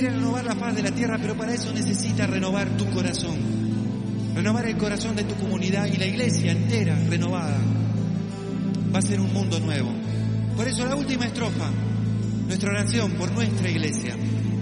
quiere renovar la faz de la tierra, pero para eso necesita renovar tu corazón. Renovar el corazón de tu comunidad y la iglesia entera renovada. Va a ser un mundo nuevo. Por eso la última estrofa, nuestra oración por nuestra iglesia.